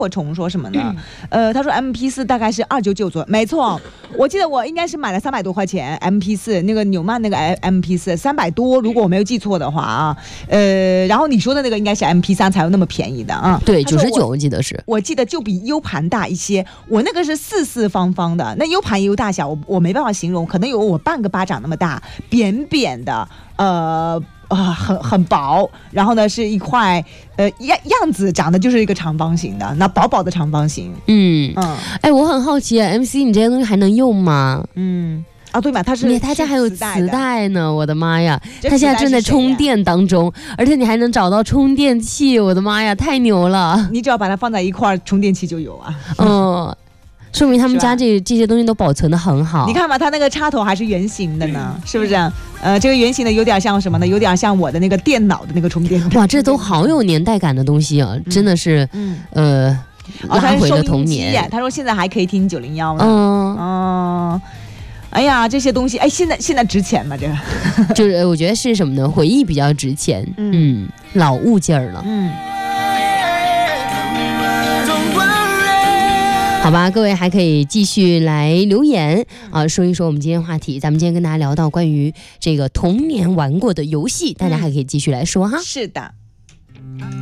火虫说什么呢？他说 MP4 大概是299左右，没错，我记得我应该是买了300多块钱 MP4，那个纽曼那个 MP4 300多，如果我没有记错的话啊。然后你说的那个应该是 MP3才有那么便宜的啊。 对，99我记得是。 我记得就比 U 盘大一些，我那个是四四方方的，那 U 盘也有大小，我没办法形容，可能有我半个巴掌那么大，扁扁的，很薄，然后呢是一块样子长得就是一个长方形的，那薄薄的长方形。 哎，我很好奇，MC 你这些东西还能用吗？ 对嘛，他家还有磁带呢，我的妈呀！他现在正在充电当中，而且你还能找到充电器，我的妈呀，太牛了！ 你只要把它放在一块，充电器就有啊。 说明他们家这些东西都保存得很好。 你看嘛，它那个插头还是圆形的呢，是不是？这个圆形的有点像什么呢？有点像我的那个电脑的那个充电器。 哇，这都好有年代感的东西啊，真的是，拉回了童年。 他说现在还可以听901呢。哎呀，这些东西，现在值钱吗？这个就是我觉得是什么呢？回忆比较值钱，老物件儿了。好吧，各位还可以继续来留言啊，说一说我们今天话题。咱们今天跟大家聊到关于这个童年玩过的游戏，大家还可以继续来说哈。 是的。